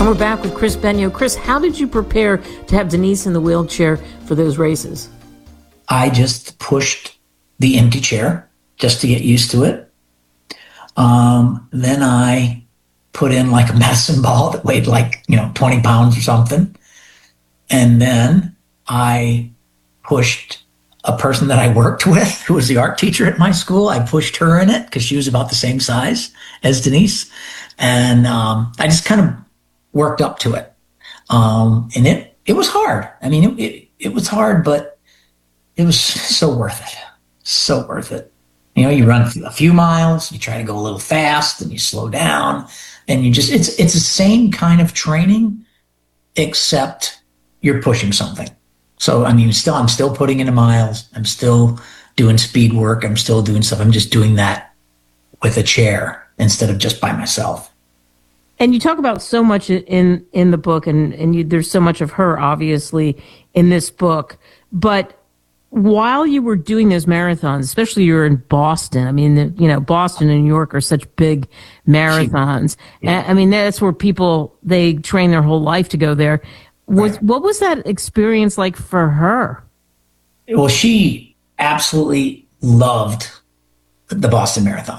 And we're back with Chris Benio. Chris, how did you prepare to have Denise in the wheelchair for those races? I just pushed the empty chair just to get used to it. Then I put in like a medicine ball that weighed 20 pounds or something. And then I pushed a person that I worked with, who was the art teacher at my school. I pushed her in it because she was about the same size as Denise. And I just kind of worked up to it. And it was hard. I mean, it was hard, but it was so worth it. So worth it. You know, you run a few miles, you try to go a little fast, and you slow down, and it's the same kind of training, except you're pushing something. So, I mean, I'm still putting in the miles. I'm still doing speed work. I'm still doing stuff. I'm just doing that with a chair instead of just by myself. And you talk about so much in the book, and there's so much of her, obviously, in this book. But while you were doing those marathons, especially you were in Boston, I mean, Boston and New York are such big marathons. Yeah. I mean, that's where people, they train their whole life to go there. What was that experience like for her? Well, she absolutely loved the Boston Marathon.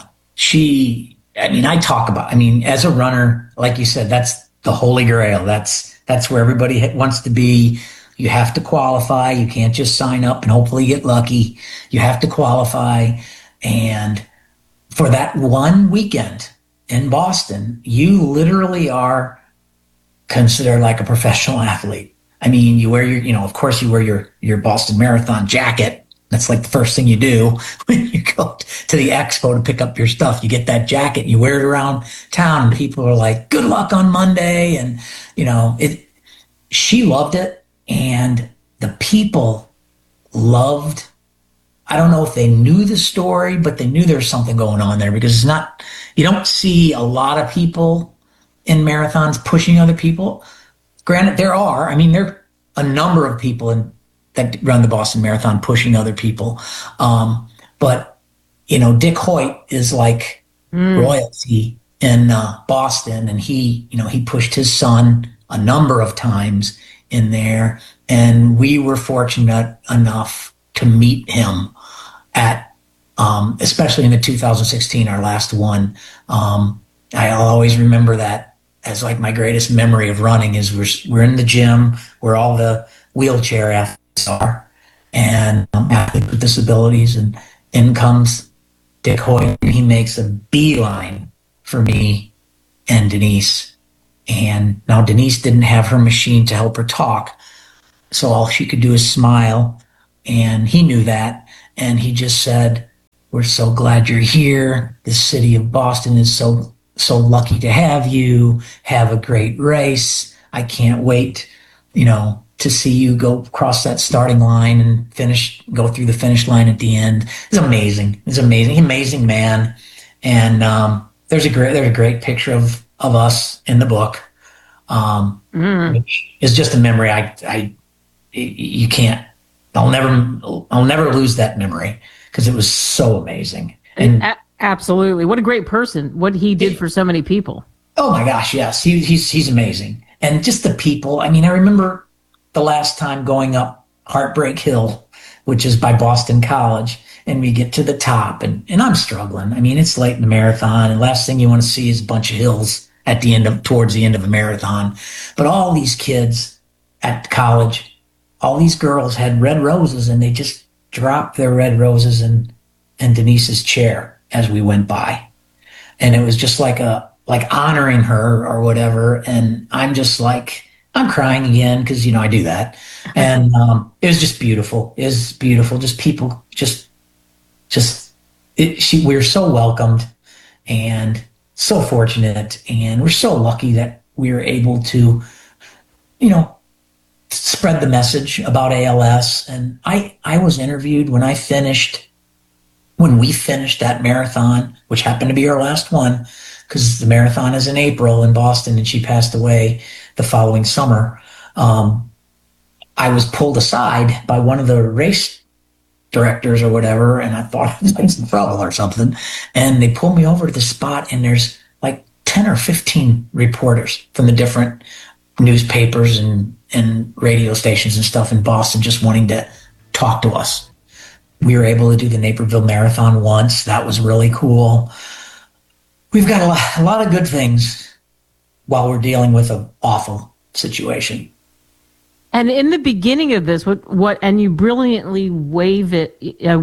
As a runner, like you said, that's the holy grail. That's where everybody wants to be. You have to qualify. You can't just sign up and hopefully get lucky. You have to qualify. And for that one weekend in Boston, you literally are considered like a professional athlete. I mean, you wear your Boston Marathon jacket. That's like the first thing you do when you go to the expo to pick up your stuff. You get that jacket and you wear it around town, and people are like, good luck on Monday. And, she loved it. And the people loved, I don't know if they knew the story, but they knew there was something going on there, because you don't see a lot of people in marathons pushing other people. Granted, there are a number of people that run the Boston Marathon pushing other people. But Dick Hoyt is like royalty in Boston, and he pushed his son a number of times in there. And we were fortunate enough to meet him at, especially in the 2016, our last one. I'll always remember that as like my greatest memory of running is we're in the gym where all the wheelchair athletes are, and athletes with disabilities, and in comes Dick Hoyt, and he makes a beeline for me and Denise. And now Denise didn't have her machine to help her talk, so all she could do is smile, and he knew that, and he just said, we're so glad you're here. The city of Boston is so lucky to have you. Have a great race. I can't wait, to see you go across that starting line and go through the finish line at the end. It's amazing. Amazing man. And there's a great picture of us in the book. Which is just a memory you can't. I'll never lose that memory, because it was so amazing. And absolutely, what a great person! What he did for so many people. Oh my gosh, yes, he's amazing. And just the people. I remember the last time going up Heartbreak Hill, which is by Boston College, and we get to the top, and I'm struggling. It's late in the marathon, and last thing you want to see is a bunch of hills towards the end of a marathon. But all these kids at college, all these girls had red roses, and they just dropped their red roses in Denise's chair as we went by. And it was just like honoring her or whatever. And I'm just like, I'm crying again, because, I do that. And it was just beautiful. It was beautiful. Just people, we were so welcomed and so fortunate. And we're so lucky that we were able to, spread the message about ALS. And I was interviewed when we finished that marathon, which happened to be our last one, because the marathon is in April in Boston, and she passed away the following summer. I was pulled aside by one of the race directors or whatever, and I thought I was in trouble or something. And they pulled me over to the spot, and there's like 10 or 15 reporters from the different newspapers and radio stations and stuff in Boston just wanting to talk to us. We were able to do the Naperville Marathon once. That was really cool. We've got a lot of good things while we're dealing with an awful situation. And in the beginning of this, what and you brilliantly weave it,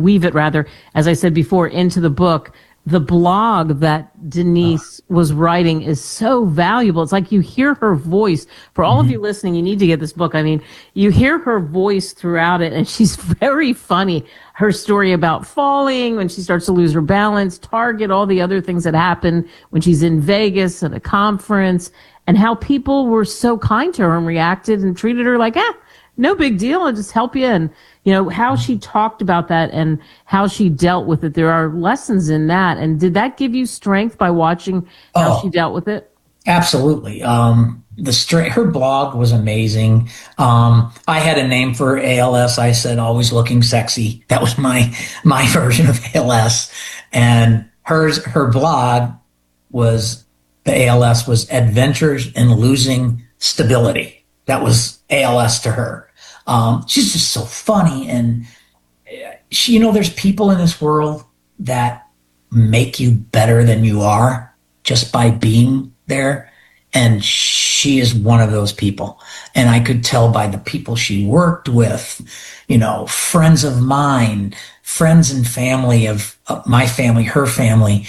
as I said before, into the book. The blog that Denise was writing is so valuable. It's like you hear her voice. For all of you listening, you need to get this book. I mean, you hear her voice throughout it, and she's very funny. Her story about falling, when she starts to lose her balance, Target, all the other things that happen when she's in Vegas at a conference, and how people were so kind to her and reacted and treated her like, no big deal, I'll just help you. And, how she talked about that and how she dealt with it. There are lessons in that. And did that give you strength by watching how she dealt with it? Absolutely. Her blog was amazing. I had a name for ALS. I said, always looking sexy. That was my version of ALS. And her blog was, the ALS was Adventures in Losing Stability. That was ALS to her. She's just so funny. And she, there's people in this world that make you better than you are just by being there. And she is one of those people. And I could tell by the people she worked with, friends of mine, friends and family of my family, her family.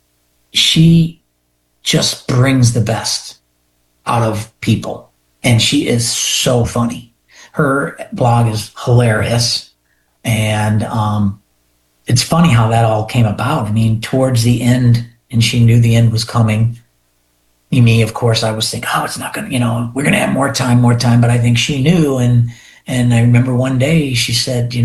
She just brings the best out of people. And she is so funny. Her blog is hilarious. And it's funny how that all came about. I mean, towards the end, and she knew the end was coming. Me, of course, I was thinking, it's not going to, we're going to have more time. But I think she knew. And I remember one day she said,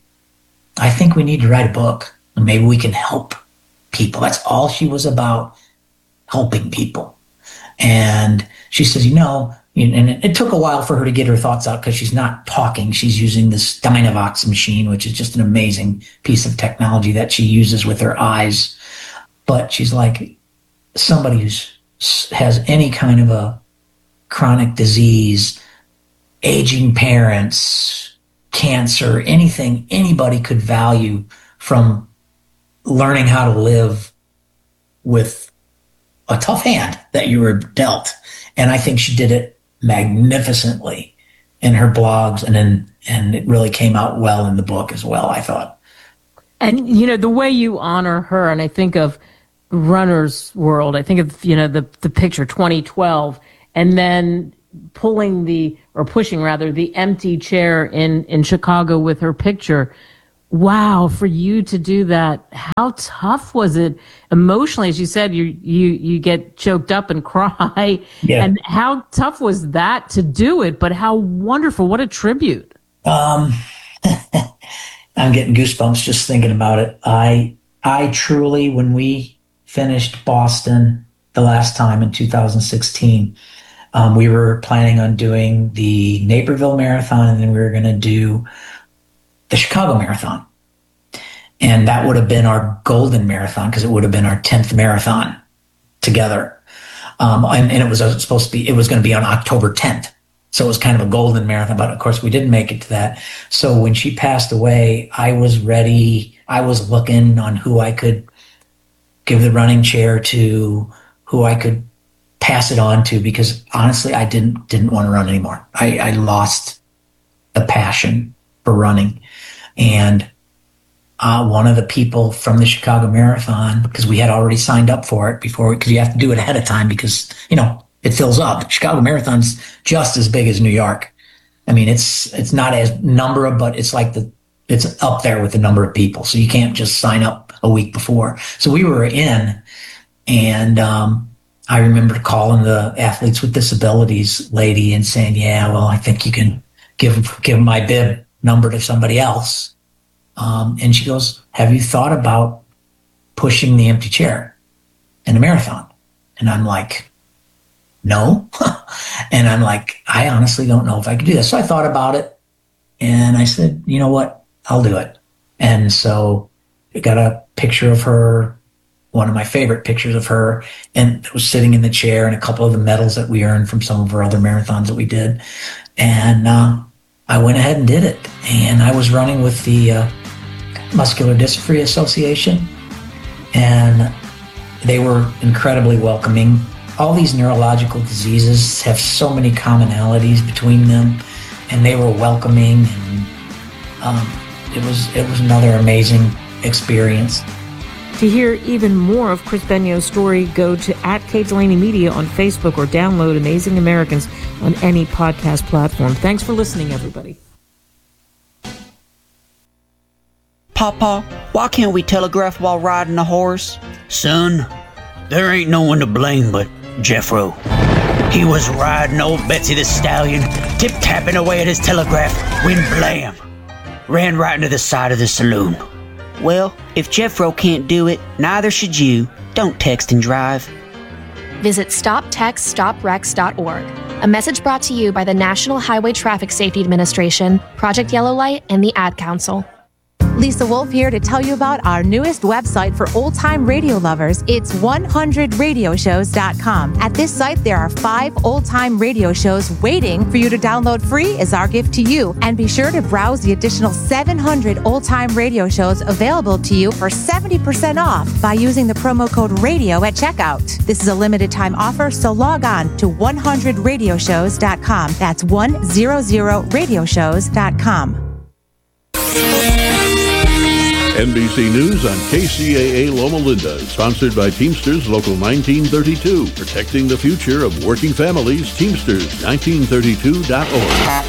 I think we need to write a book and maybe we can help people. That's all she was about, helping people. And she says, and it took a while for her to get her thoughts out because she's not talking. She's using this Dynavox machine, which is just an amazing piece of technology that she uses with her eyes. But she's like, somebody who has any kind of a chronic disease, aging parents, cancer, anything anybody could value from learning how to live with a tough hand that you were dealt. And I think she did it magnificently in her blogs, and it really came out well in the book as well, I thought. And the way you honor her, and I think of Runner's World, I think of the picture 2012, and then pushing the empty chair in Chicago with her picture. Wow, for you to do that, how tough was it emotionally? As you said, you get choked up and cry. Yeah. And how tough was that to do it? But how wonderful. What a tribute. I'm getting goosebumps just thinking about it. I truly, when we finished Boston the last time in 2016, we were planning on doing the Naperville Marathon, and then we were going to do the Chicago Marathon. And that would have been our golden marathon because it would have been our 10th marathon together. And it was supposed to be, it was going to be on October 10th. So it was kind of a golden marathon, but of course we didn't make it to that. So when she passed away, I was ready. I was looking on who I could give the running chair to, who I could pass it on to, because honestly, I didn't want to run anymore. I lost the passion for running. And one of the people from the Chicago Marathon, because we had already signed up for it because you have to do it ahead of time because, it fills up. Chicago Marathon's just as big as New York. I mean, it's not as number of, but it's like it's up there with the number of people. So you can't just sign up a week before. So we were in, and I remember calling the Athletes with Disabilities lady and saying, yeah, well, I think you can give my bib number to somebody else. And she goes, have you thought about pushing the empty chair in a marathon? And I'm like, no. And I'm like, I honestly don't know if I could do this. So I thought about it, and I said, you know what? I'll do it. And so I got a picture of her one of my favorite pictures of her, and was sitting in the chair, and a couple of the medals that we earned from some of our other marathons that we did. And I went ahead and did it. And I was running with the Muscular Dystrophy Association, and they were incredibly welcoming. All these neurological diseases have so many commonalities between them, and they were welcoming, and it was another amazing experience. To hear even more of Chris Benio's story, go to @KDelaney Media on Facebook or download Amazing Americans on any podcast platform. Thanks for listening, everybody. Papa, why can't we telegraph while riding a horse? Son, there ain't no one to blame but Jeffro. He was riding old Betsy the Stallion, tip-tapping away at his telegraph, when blam! Ran right into the side of the saloon. Well, if Jeffro can't do it, neither should you. Don't text and drive. Visit StopTextStopWrecks.org. A message brought to you by the National Highway Traffic Safety Administration, Project Yellow Light, and the Ad Council. Lisa Wolf here to tell you about our newest website for old-time radio lovers. It's 100radioshows.com. At this site, there are 5 old-time radio shows waiting for you to download free as our gift to you. And be sure to browse the additional 700 old-time radio shows available to you for 70% off by using the promo code RADIO at checkout. This is a limited time offer, so log on to 100radioshows.com. That's 100radioshows.com. NBC News on KCAA Loma Linda, sponsored by Teamsters Local 1932, protecting the future of working families. Teamsters1932.org.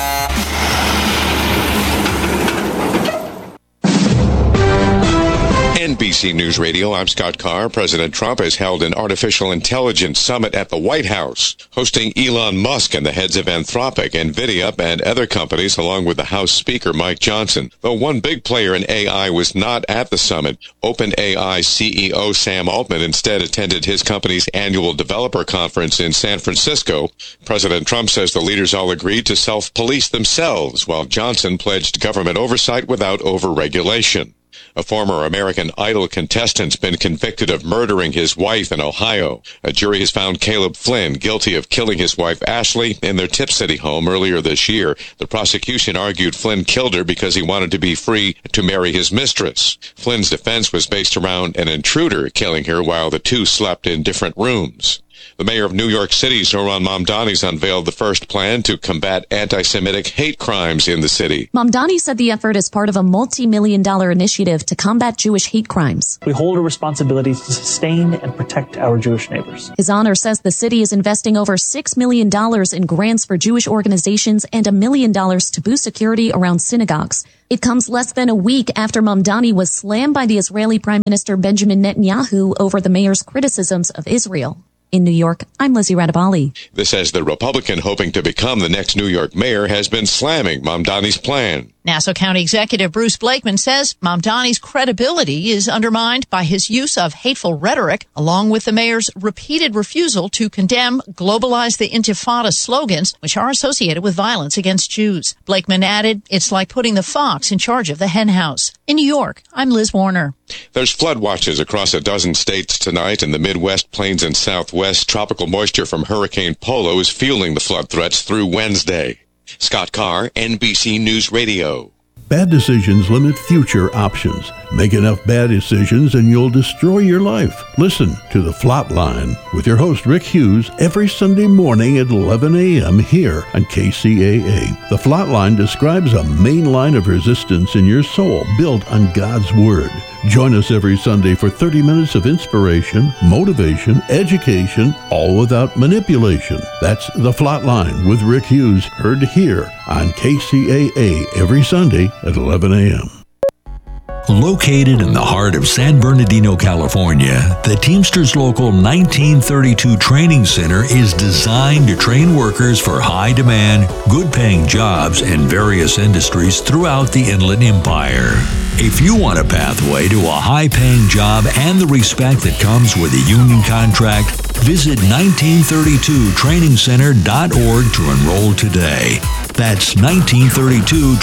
NBC News Radio, I'm Scott Carr. President Trump has held an artificial intelligence summit at the White House, hosting Elon Musk and the heads of Anthropic, NVIDIA, and other companies, along with the House Speaker, Mike Johnson. Though one big player in AI was not at the summit, OpenAI CEO Sam Altman instead attended his company's annual developer conference in San Francisco. President Trump says the leaders all agreed to self-police themselves, while Johnson pledged government oversight without over-regulation. A former American Idol contestant's been convicted of murdering his wife in Ohio. A jury has found Caleb Flynn guilty of killing his wife Ashley in their Tip City home earlier this year. The prosecution argued Flynn killed her because he wanted to be free to marry his mistress. Flynn's defense was based around an intruder killing her while the two slept in different rooms. The mayor of New York City, Zohran Mamdani, has unveiled the first plan to combat anti-Semitic hate crimes in the city. Mamdani said the effort is part of a multi-million-dollar initiative to combat Jewish hate crimes. We hold a responsibility to sustain and protect our Jewish neighbors. His Honor says the city is investing over $6 million in grants for Jewish organizations and $1 million to boost security around synagogues. It comes less than a week after Mamdani was slammed by the Israeli Prime Minister Benjamin Netanyahu over the mayor's criticisms of Israel. In New York, I'm Lizzie Radabali. This as the Republican hoping to become the next New York mayor has been slamming Mamdani's plan. Nassau County Executive Bruce Blakeman says Mamdani's credibility is undermined by his use of hateful rhetoric, along with the mayor's repeated refusal to condemn Globalize the Intifada slogans, which are associated with violence against Jews. Blakeman added, it's like putting the fox in charge of the hen house. In New York, I'm Liz Warner. There's flood watches across a dozen states tonight in the Midwest, Plains, and Southwest. Tropical moisture from Hurricane Polo is fueling the flood threats through Wednesday. Scott Carr, NBC News Radio. Bad decisions limit future options. Make enough bad decisions and you'll destroy your life. Listen to The Flatline with your host Rick Hughes every Sunday morning at 11 a.m. here on KCAA. The Flatline describes a main line of resistance in your soul built on God's Word. Join us every Sunday for 30 minutes of inspiration, motivation, education, all without manipulation. That's The Flatline with Rick Hughes, heard here on KCAA every Sunday at 11 a.m. Located in the heart of San Bernardino, California, the Teamsters Local 1932 Training Center is designed to train workers for high-demand, good-paying jobs in various industries throughout the Inland Empire. If you want a pathway to a high-paying job and the respect that comes with a union contract, visit 1932trainingcenter.org to enroll today. That's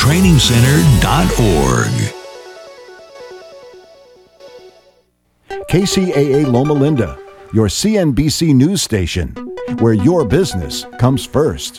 1932trainingcenter.org. KCAA Loma Linda, your CNBC news station, where your business comes first.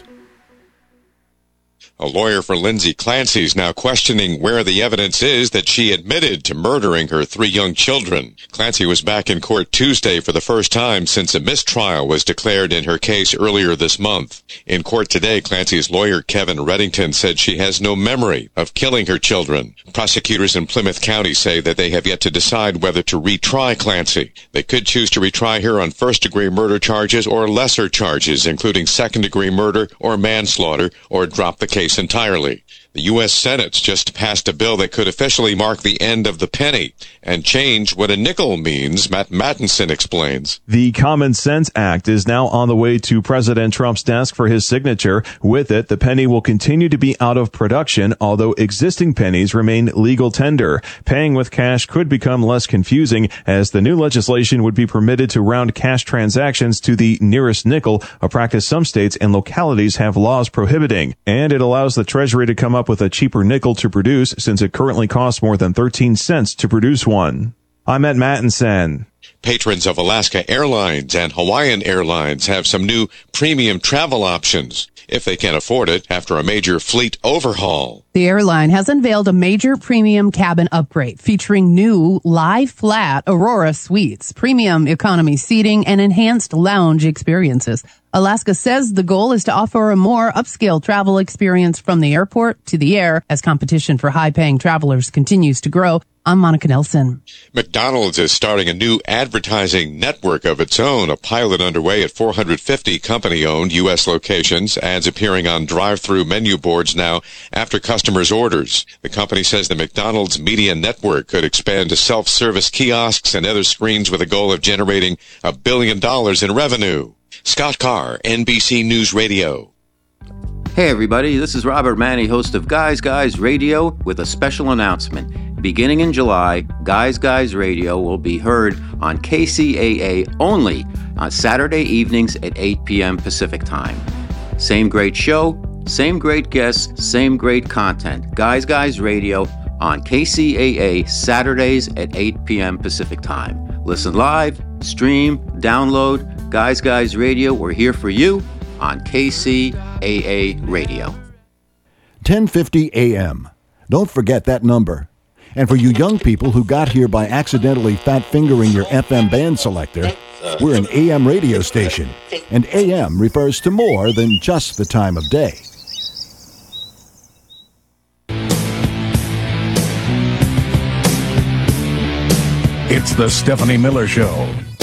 A lawyer for Lindsay Clancy is now questioning where the evidence is that she admitted to murdering her 3 young children. Clancy was back in court Tuesday for the first time since a mistrial was declared in her case earlier this month. In court today, Clancy's lawyer, Kevin Reddington, said she has no memory of killing her children. Prosecutors in Plymouth County say that they have yet to decide whether to retry Clancy. They could choose to retry her on first-degree murder charges or lesser charges, including second-degree murder or manslaughter, or drop the case entirely. The U.S. Senate's just passed a bill that could officially mark the end of the penny and change what a nickel means, Matt Mattinson explains. The Common Sense Act is now on the way to President Trump's desk for his signature. With it, the penny will continue to be out of production, although existing pennies remain legal tender. Paying with cash could become less confusing, as the new legislation would be permitted to round cash transactions to the nearest nickel, a practice some states and localities have laws prohibiting. And it allows the Treasury to come up with a cheaper nickel to produce, since it currently costs more than 13 cents to produce one. I'm Matt Mattinson. Patrons of Alaska Airlines and Hawaiian Airlines have some new premium travel options, if they can afford it, after a major fleet overhaul. The airline has unveiled a major premium cabin upgrade featuring new lie-flat Aurora suites, premium economy seating, and enhanced lounge experiences. Alaska says the goal is to offer a more upscale travel experience from the airport to the air as competition for high-paying travelers continues to grow. I'm Monica Nelson. McDonald's is starting a new advertising network of its own, a pilot underway at 450 company-owned U.S. locations, ads appearing on drive-through menu boards now after customers' orders. The company says the McDonald's Media Network could expand to self-service kiosks and other screens with a goal of generating $1 billion in revenue. Scott Carr, NBC News Radio. Hey everybody, this is Robert Manny, host of Guys Radio, with a special announcement. Beginning in July, Guys Radio will be heard on KCAA only on Saturday evenings at 8 p.m. Pacific Time. Same great show, same great guests, same great content. Guys Radio on KCAA Saturdays at 8 p.m. Pacific Time. Listen live, stream, download. Guys Radio, we're here for you on KCAA Radio. 1050 AM. Don't forget that number. And for you young people who got here by accidentally fat-fingering your FM band selector, we're an AM radio station. And AM refers to more than just the time of day. It's the Stephanie Miller Show.